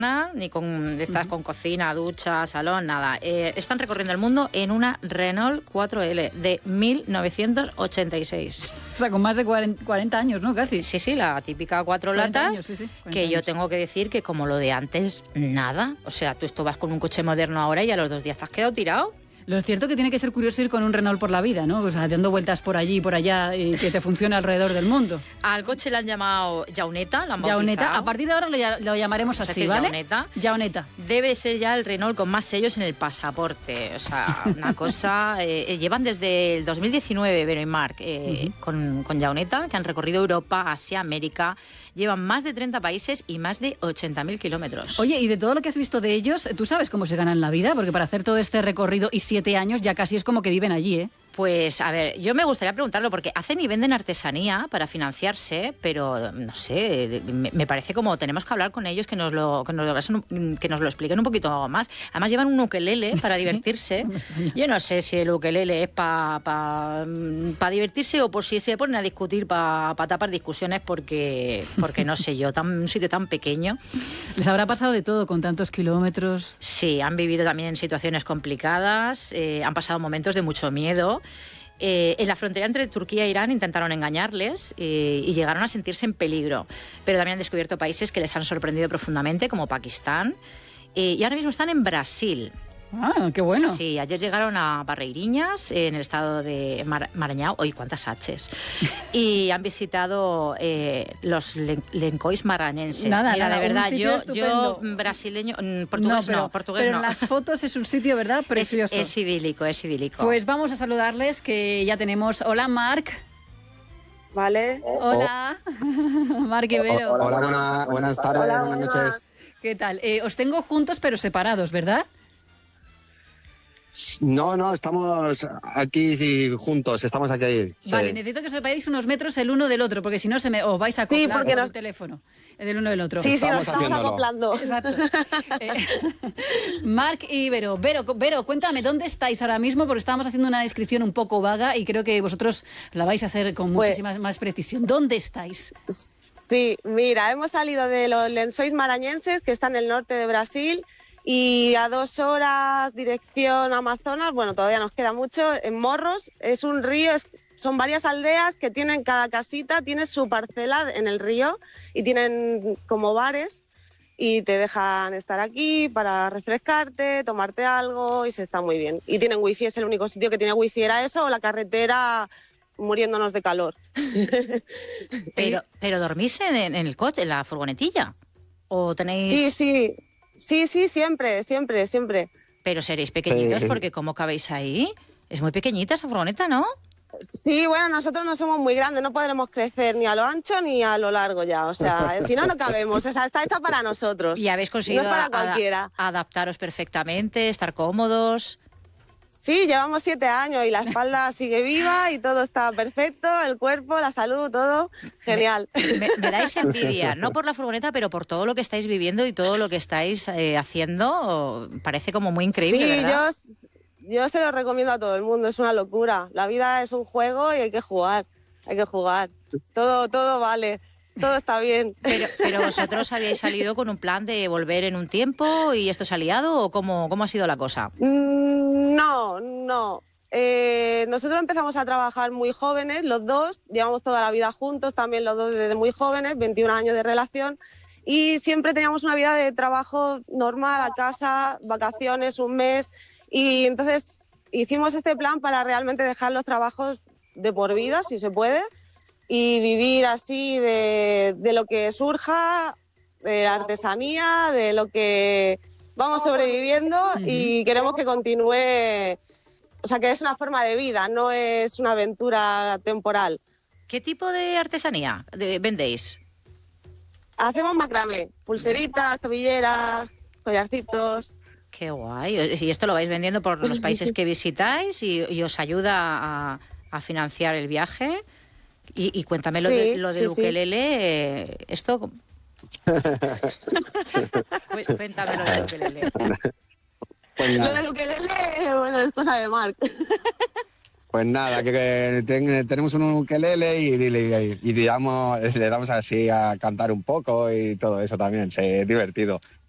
ni con estas con cocina, ducha, salón, nada. Están recorriendo el mundo en una Renault 4L de 1986. O sea, con más de 40 años, ¿no? Casi. Sí, la típica 4 latas, años, sí, que años. Yo tengo que decir que como lo de antes, nada. O sea, tú esto vas con un coche moderno ahora y a los 2 días te has quedado tirado. Lo cierto que tiene que ser curioso ir con un Renault por la vida, ¿no? O sea, dando vueltas por allí y por allá y que te funcione alrededor del mundo. Al coche le han llamado Jauneta, la han bautizado. Jauneta, a partir de ahora lo llamaremos así, ¿vale? Jauneta. Debe ser ya el Renault con más sellos en el pasaporte. O sea, una cosa... llevan desde el 2019, Vero y Marc, con Jauneta, que han recorrido Europa, Asia, América... Llevan más de 30 países y más de 80.000 kilómetros. Oye, y de todo lo que has visto de ellos, ¿tú sabes cómo se ganan la vida? Porque para hacer todo este recorrido y 7 años ya casi es como que viven allí, ¿eh? Pues, a ver, yo me gustaría preguntarlo porque hacen y venden artesanía para financiarse, pero, no sé, me parece como tenemos que hablar con ellos que nos lo expliquen un poquito más. Además, llevan un ukelele para divertirse. Yo no sé si el ukelele es para divertirse o por si se ponen a discutir para tapar discusiones porque no sé yo, un sitio tan pequeño. ¿Les habrá pasado de todo con tantos kilómetros? Sí, han vivido también situaciones complicadas, han pasado momentos de mucho miedo. En la frontera entre Turquía e Irán intentaron engañarles y llegaron a sentirse en peligro, pero también han descubierto países que les han sorprendido profundamente, como Pakistán, y ahora mismo están en Brasil. Ah, qué bueno. Sí, ayer llegaron a Barreirinhas, en el estado de Maranhão. Oye, cuántas H's. Y han visitado los Lençóis maranhenses. Nada, mira, de verdad, yo brasileño, portugués no. Pero en las fotos es un sitio, ¿verdad? Precioso. Es idílico. Pues vamos a saludarles, que ya tenemos. Hola, Marc. Vale. Hola, Marc y Vero. Hola, buenas tardes, buenas noches. ¿Qué tal? Os tengo juntos pero separados, ¿verdad? No, estamos aquí juntos, estamos aquí. Sí. Vale, necesito que os separéis unos metros el uno del otro, porque si no os vais a acoplar por el teléfono del uno del otro. Sí, nos estamos acoplando. Exacto. Marc y Vero. Vero, cuéntame, ¿dónde estáis ahora mismo? Porque estábamos haciendo una descripción un poco vaga y creo que vosotros la vais a hacer con muchísima más precisión. ¿Dónde estáis? Sí, mira, hemos salido de los Lençóis maranhenses, que está en el norte de Brasil, y a 2 horas dirección Amazonas, bueno, todavía nos queda mucho, en Morros. Es un río, son varias aldeas que tienen, cada casita tiene su parcela en el río y tienen como bares y te dejan estar aquí para refrescarte, tomarte algo y se está muy bien. Y tienen wifi, es el único sitio que tiene wifi, era eso o la carretera muriéndonos de calor. Pero ¿dormís en el coche, en la furgonetilla? ¿O tenéis...? Sí, siempre. Pero seréis pequeñitos porque ¿cómo cabéis ahí? Es muy pequeñita esa furgoneta, ¿no? Sí, bueno, nosotros no somos muy grandes, no podremos crecer ni a lo ancho ni a lo largo ya. O sea, si no cabemos, o sea, está hecha para nosotros. ¿Y habéis conseguido no es para cualquiera. Adaptaros perfectamente, estar cómodos? Sí, llevamos 7 años y la espalda sigue viva y todo está perfecto, el cuerpo, la salud, todo genial. Me dais envidia, no por la furgoneta, pero por todo lo que estáis viviendo y todo lo que estáis haciendo. Parece como muy increíble, sí, ¿verdad? Yo se lo recomiendo a todo el mundo, es una locura. La vida es un juego y hay que jugar. Todo vale. Todo está bien. Pero vosotros habíais salido con un plan de volver en un tiempo y esto se ha liado, ¿o cómo ha sido la cosa? No. Nosotros empezamos a trabajar muy jóvenes, los dos, llevamos toda la vida juntos, también los dos desde muy jóvenes, 21 años de relación, y siempre teníamos una vida de trabajo normal, a casa, vacaciones, un mes, y entonces hicimos este plan para realmente dejar los trabajos de por vida, si se puede, y vivir así de lo que surja, de la artesanía, de lo que vamos sobreviviendo y queremos que continúe, o sea, que es una forma de vida, no es una aventura temporal. ¿Qué tipo de artesanía vendéis? Hacemos macramé, pulseritas, tobilleras, collarcitos. Qué guay. ¿Y esto lo vais vendiendo por los países que visitáis y os ayuda a financiar el viaje? Y cuéntame lo del ukelele, esto... Cuéntame lo del ukelele. Pues lo del ukelele, bueno, es cosa de Marc. Pues nada, que tenemos un ukelele y le damos así a cantar un poco y todo eso también, es divertido.